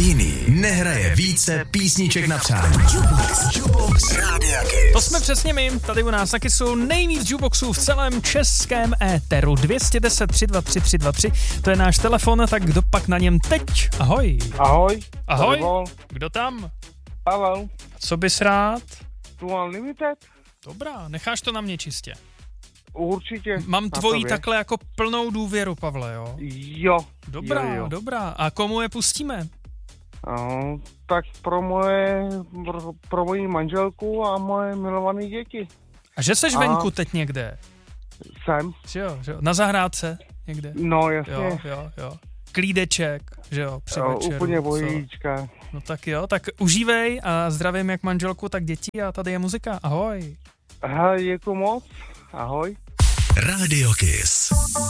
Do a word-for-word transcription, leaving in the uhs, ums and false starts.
jiný nehraje více písniček na přání. Jukebox, Jukebox Rádia Kiss. To jsme přesně my, tady u nás taky jsou nejvíc jukeboxů v celém českém éteru. dvě stě deset tři dva tři tři dva tři, to je náš telefon, tak kdo pak na něm teď? Ahoj. Ahoj. Ahoj. Kdo tam? Pavel. Co bys rád? Tu Unlimited? Dobrá, necháš to na mě čistě. Určitě. Mám tvojí takhle jako plnou důvěru, Pavle, jo? Jo. Dobrá, jo, jo. dobrá. A komu je pustíme? No, tak pro moje, pro, pro moji manželku a moje milované děti. A že seš a... venku teď někde? Jsem. Že jo, že jo. Na zahrádce někde? No, jasně. Jo, jo, jo. Klídeček, že jo, při jo, večeru. úplně bojíčka. No tak jo, tak užívej a zdravím jak manželku, tak děti a tady je muzika. Ahoj. Aha, děkuji moc. Ahoj. Rádio Kiss.